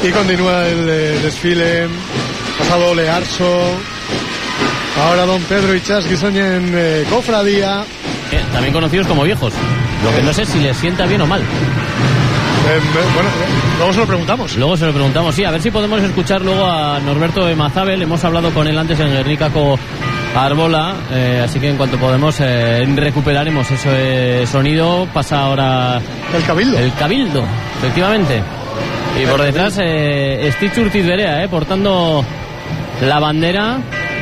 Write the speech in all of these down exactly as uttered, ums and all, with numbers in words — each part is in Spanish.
Y continúa el eh, desfile. Pasado Ole Arso. Ahora don Pedro y Chas Guisoña en eh, cofradía. Eh, también conocidos como viejos. Lo que no sé si les sienta bien o mal. Eh, bueno, luego se lo preguntamos. Luego se lo preguntamos, sí, a ver si podemos escuchar luego a Norberto Emazábel. Hemos hablado con él antes en Guernicaco Arbola, eh, así que en cuanto podemos eh, recuperaremos ese sonido. Pasa ahora el Cabildo. El Cabildo, efectivamente. Y por detrás eh, Stitch Urtiz Berea, eh, portando la bandera.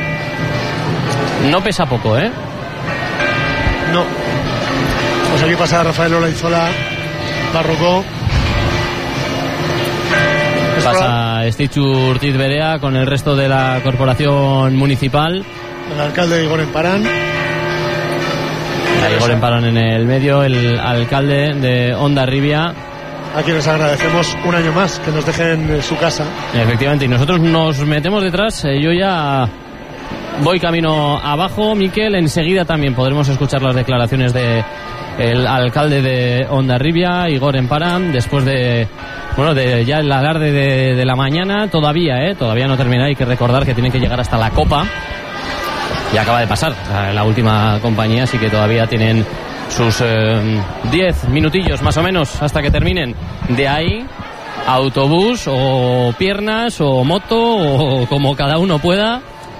No pesa poco, ¿eh? No. Pues aquí pasa Rafael Olaizola, Barroco. Pasa Stitch Urtiz Berea con el resto de la corporación municipal. El alcalde Igor Emparán. Igor Emparán en el medio, el alcalde de Hondarribia. A quienes agradecemos un año más que nos dejen su casa. Efectivamente, y nosotros nos metemos detrás. Eh, yo ya voy camino abajo, Miquel. Enseguida también podremos escuchar las declaraciones de el alcalde de Hondarribia, Igor Emparán, después de bueno de ya el alarde de, de la mañana. Todavía, eh, todavía no termina. Hay que recordar que tienen que llegar hasta la Copa. Y acaba de pasar la última compañía, así que todavía tienen sus diez eh, minutillos más o menos hasta que terminen. De ahí, autobús o piernas o moto o como cada uno pueda.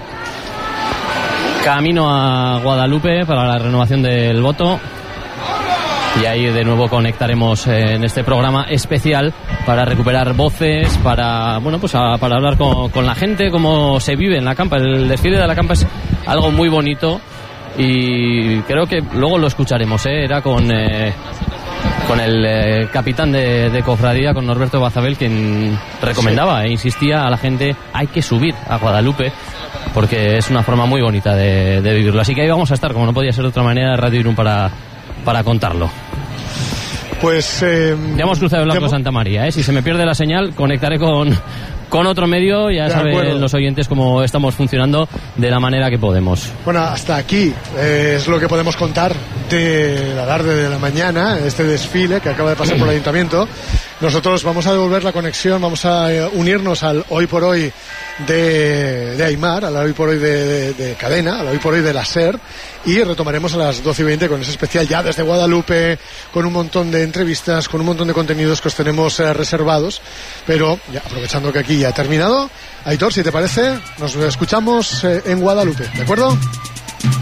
Camino a Guadalupe para la renovación del voto. Y ahí de nuevo conectaremos en este programa especial para recuperar voces, para bueno pues a, para hablar con, con la gente, cómo se vive en la campa. El desfile de la campa es algo muy bonito y creo que luego lo escucharemos, ¿eh? Era con eh, con el eh, capitán de, de cofradía, con Norberto Emazábel, quien recomendaba e insistía a la gente: hay que subir a Guadalupe porque es una forma muy bonita de, de vivirlo. Así que ahí vamos a estar, como no podía ser de otra manera, Radio Irún para para contarlo. Pues eh, ya hemos cruzado el Blanco Santa María, ¿eh? Si se me pierde la señal, conectaré con, con otro medio. Ya saben los oyentes cómo estamos funcionando de la manera que podemos. Bueno, hasta aquí eh, es lo que podemos contar de la tarde de la mañana, este desfile que acaba de pasar por el ayuntamiento. Nosotros vamos a devolver la conexión, vamos a eh, unirnos al hoy por hoy de, de Aimar, al hoy por hoy de, de, de Cadena, al hoy por hoy de la SER, y retomaremos a las doce y veinte con ese especial ya desde Guadalupe, con un montón de entrevistas, con un montón de contenidos que os tenemos eh, reservados. Pero ya aprovechando que aquí ya ha terminado, Aitor, si te parece, nos escuchamos eh, en Guadalupe, ¿de acuerdo?